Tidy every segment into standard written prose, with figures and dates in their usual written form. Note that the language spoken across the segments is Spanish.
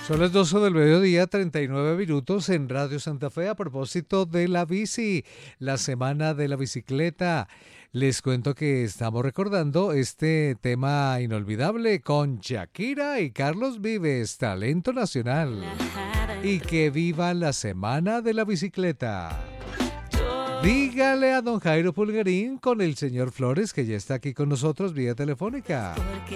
Son las 12 del mediodía, 39 minutos en Radio Santa Fe a propósito de la bici, la semana de la bicicleta. Les cuento que estamos recordando este tema inolvidable con Shakira y Carlos Vives, talento nacional. Y que viva la semana de la bicicleta. Dígale a don Jairo Pulgarín con el señor Flores, que ya está aquí con nosotros vía telefónica.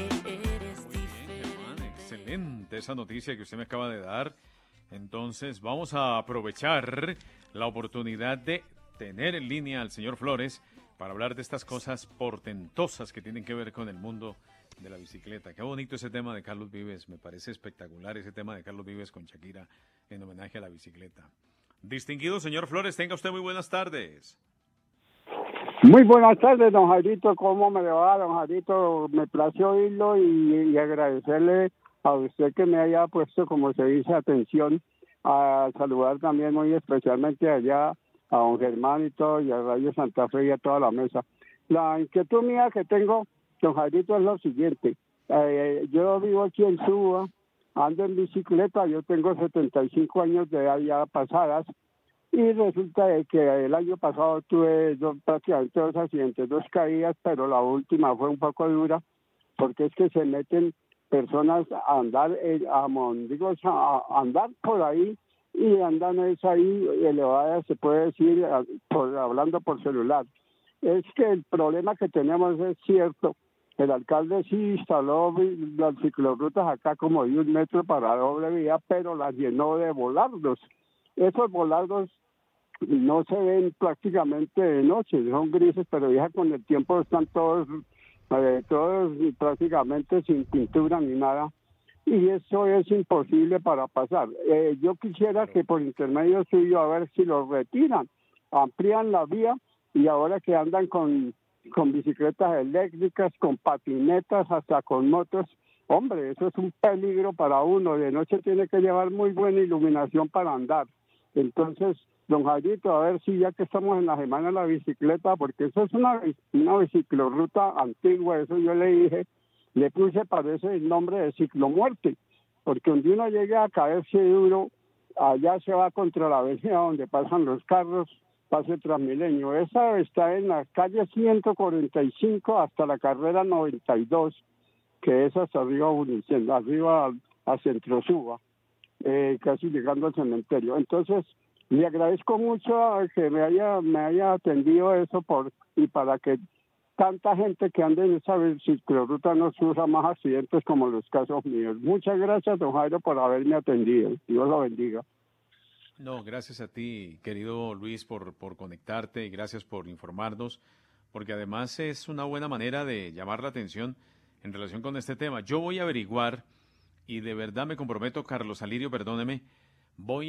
Excelente esa noticia que usted me acaba de dar. Entonces vamos a aprovechar la oportunidad de tener en línea al señor Flores para hablar de estas cosas portentosas que tienen que ver con el mundo de la bicicleta. Qué bonito ese tema de Carlos Vives, me parece espectacular ese tema de Carlos Vives con Shakira en homenaje a la bicicleta. Distinguido señor Flores, tenga usted muy buenas tardes. Muy buenas tardes, don Jairito. ¿Cómo me le va, don Jairito? Me plació oírlo y agradecerle a usted que me haya puesto, como se dice, atención, a saludar también muy especialmente allá a don Germán y todo, y a Radio Santa Fe y a toda la mesa. La inquietud mía que tengo, don Jairito, es lo siguiente. Yo vivo aquí en Suba, ando en bicicleta, yo tengo 75 años de edad ya pasadas, y resulta de que el año pasado tuve prácticamente dos accidentes, dos caídas, pero la última fue un poco dura, porque es que se meten personas a andar, a andar por ahí, y andan es ahí elevadas, se puede decir, hablando por celular. Es que el problema que tenemos es cierto. El alcalde sí instaló las ciclorrutas acá como de 1 metro para doble vía, pero las llenó de volardos. Esos volardos no se ven prácticamente de noche, son grises, pero ya con el tiempo están todos prácticamente sin pintura ni nada, y eso es imposible para pasar. Yo quisiera que por intermedio suyo a ver si los retiran, amplían la vía, y ahora que andan con bicicletas eléctricas, con patinetas, hasta con motos, hombre, eso es un peligro para uno. De noche tiene que llevar muy buena iluminación para andar. Entonces, don Jairito, a ver si ya que estamos en la semana de la bicicleta, porque eso es una biciclorruta antigua, eso yo le dije, le puse, parece el nombre de ciclomuerte, porque donde uno llegue a caerse duro, allá se va contra la avenida donde pasan los carros, pase Transmilenio. Esa está en la calle 145 hasta la carrera 92, que es hasta arriba a Centro Suba, casi llegando al cementerio. Entonces, le agradezco mucho que me haya atendido eso y para que tanta gente que ande en esa ciclorruta no sufra más accidentes como los casos míos. Muchas gracias, don Jairo, por haberme atendido. Dios lo bendiga. No, gracias a ti, querido Luis, por conectarte y gracias por informarnos, porque además es una buena manera de llamar la atención en relación con este tema. Yo voy a averiguar y de verdad me comprometo, Carlos Alirio, perdóneme, voy